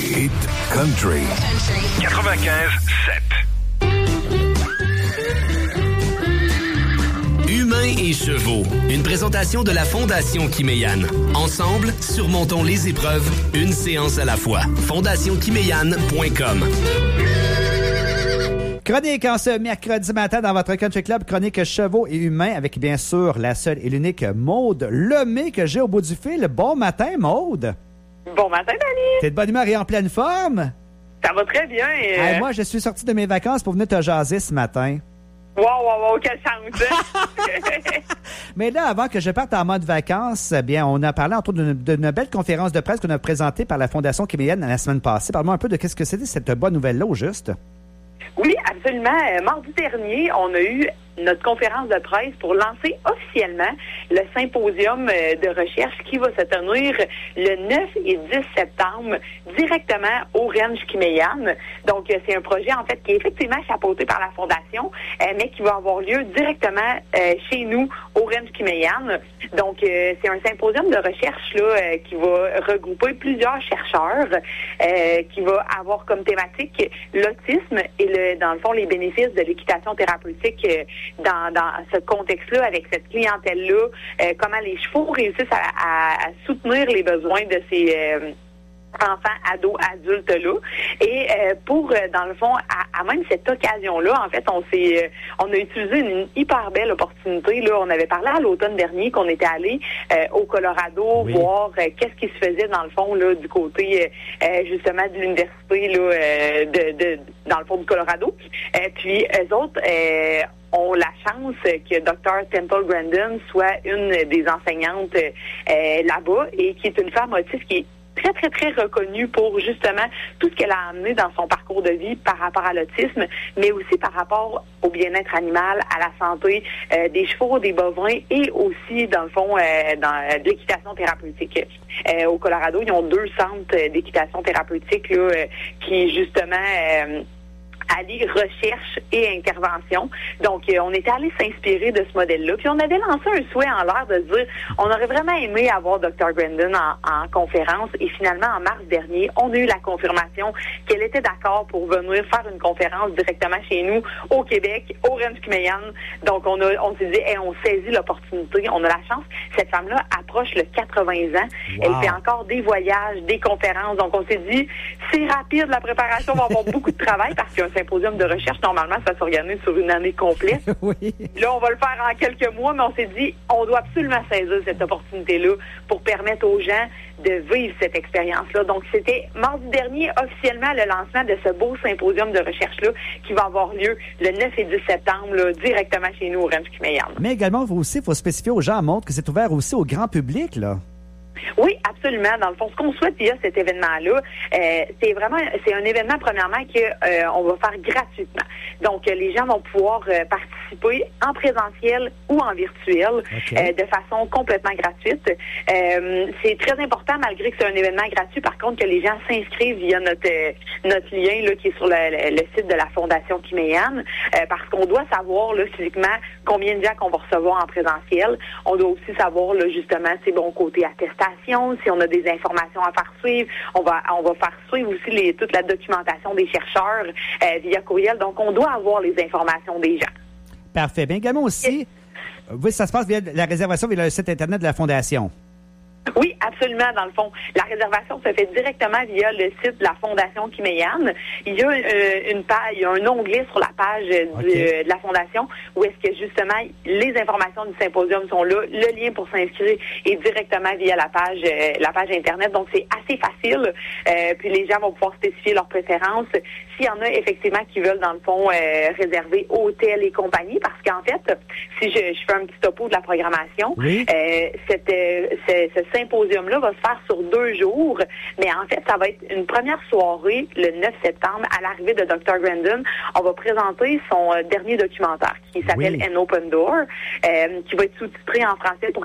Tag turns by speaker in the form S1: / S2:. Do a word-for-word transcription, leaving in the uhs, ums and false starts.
S1: Hit Country. quatre-vingt-quinze sept.
S2: Humains et chevaux. Une présentation de la Fondation Kiméyan. Ensemble, surmontons les épreuves, une séance à la fois. fondation kiméyan point com.
S3: Chronique en ce mercredi matin dans votre Country Club, chronique chevaux et humains avec bien sûr la seule et l'unique Maude Lemay que j'ai au bout du fil. Bon matin, Maude.
S4: Bon matin, Dani.
S3: T'es de bonne humeur et en pleine forme?
S4: Ça va très bien. Et
S3: hey, moi, je suis sorti de mes vacances pour venir te jaser ce matin.
S4: Wow, wow, wow, quelle chance!
S3: Mais là, avant que je parte en mode vacances, eh bien, on a parlé autour d'une, d'une belle conférence de presse qu'on a présentée par la Fondation Kiméyan la semaine passée. Parle-moi un peu de qu'est-ce que c'était cette bonne nouvelle-là, au juste.
S4: Oui, absolument. Euh, mardi dernier, on a eu notre conférence de presse pour lancer officiellement le symposium de recherche qui va se tenir le neuf et dix septembre directement au Ranch Kiméyan. Donc, c'est un projet, en fait, qui est effectivement chapeauté par la Fondation, euh, mais qui va avoir lieu directement euh, chez nous au Ranch Kiméyan. Donc, euh, c'est un symposium de recherche là euh, qui va regrouper plusieurs chercheurs, euh, qui va avoir comme thématique l'autisme et, le, dans le fond, les bénéfices de l'équitation thérapeutique euh, Dans, dans ce contexte-là, avec cette clientèle-là, euh, comment les chevaux réussissent à, à, à soutenir les besoins de ces euh, enfants, ados, adultes-là. Et euh, pour, euh, dans le fond, à, à même cette occasion-là, en fait, on s'est, euh, on a utilisé une, une hyper belle opportunité. Là, on avait parlé à l'automne dernier qu'on était allé euh, au Colorado oui. voir euh, qu'est-ce qui se faisait, dans le fond, là, du côté, euh, justement, de l'université, là, euh, de, de, dans le fond du Colorado. Euh, puis, eux autres, euh, ont la chance que docteur Temple Grandin soit une des enseignantes euh, là-bas et qui est une femme autiste qui est très, très, très reconnue pour justement tout ce qu'elle a amené dans son parcours de vie par rapport à l'autisme, mais aussi par rapport au bien-être animal, à la santé euh, des chevaux, des bovins et aussi, dans le fond, euh, dans euh, l'équitation thérapeutique. Euh, au Colorado, ils ont deux centres d'équitation thérapeutique là, euh, qui, justement... Euh, aller recherche et intervention. Donc, euh, on était allé s'inspirer de ce modèle-là. Puis, on avait lancé un souhait en l'air de dire, on aurait vraiment aimé avoir docteur Grandin en, en conférence. Et finalement, en mars dernier, on a eu la confirmation qu'elle était d'accord pour venir faire une conférence directement chez nous, au Québec, au Ranch Kiméyan. Donc, on a, on s'est dit, hey, on saisit l'opportunité, on a la chance. Cette femme-là approche le quatre-vingts ans. Wow. Elle fait encore des voyages, des conférences. Donc, on s'est dit, c'est rapide, la préparation va avoir beaucoup de travail parce qu'il y a un symposium de recherche, normalement, ça s'organise sur une année complète.
S3: Oui.
S4: Là, on va le faire en quelques mois, mais on s'est dit, on doit absolument saisir cette opportunité-là pour permettre aux gens de vivre cette expérience-là. Donc, c'était mardi dernier, officiellement, le lancement de ce beau symposium de recherche-là qui va avoir lieu le neuf et dix septembre, là, directement chez nous au Ranch Kiméyan.
S3: Mais également, vous aussi, il faut spécifier aux gens, montre que c'est ouvert aussi au grand public, là.
S4: Oui, absolument. Dans le fond, ce qu'on souhaite via cet événement-là, euh, c'est vraiment, c'est un événement, premièrement, que euh, on va faire gratuitement. Donc, euh, les gens vont pouvoir euh, participer en présentiel ou en virtuel, okay. euh, de façon complètement gratuite. Euh, c'est très important, malgré que c'est un événement gratuit, par contre, que les gens s'inscrivent via notre euh, notre lien là qui est sur le, le, le site de la Fondation Kiméyan, euh, parce qu'on doit savoir là physiquement combien de gens qu'on va recevoir en présentiel. On doit aussi savoir là justement, c'est bon côté attestation, si on a des informations à faire suivre, on va on va faire suivre aussi les, toute la documentation des chercheurs euh, via courriel. Donc, on doit avoir les informations des gens.
S3: Parfait. Bien, également aussi, oui, ça se passe via la réservation via le site Internet de la Fondation.
S4: Oui, absolument. Dans le fond, la réservation se fait directement via le site de la Fondation Kiméyan. Il y a euh, une page, il y a un onglet sur la page du, okay. de la Fondation où est-ce que justement les informations du symposium sont là. Le lien pour s'inscrire est directement via la page, euh, la page Internet. Donc, c'est assez facile. Euh, puis les gens vont pouvoir spécifier leurs préférences. S'il y en a effectivement qui veulent, dans le fond, euh, réserver hôtel et compagnie, parce qu'en fait, si je, je fais un petit topo de la programmation, oui. euh, cette, euh, ce, ce symposium-là va se faire sur deux jours, mais en fait, ça va être une première soirée le neuf septembre à l'arrivée de docteur Grandin. On va présenter son euh, dernier documentaire qui s'appelle oui. An Open Door, euh, qui va être sous-titré en français pour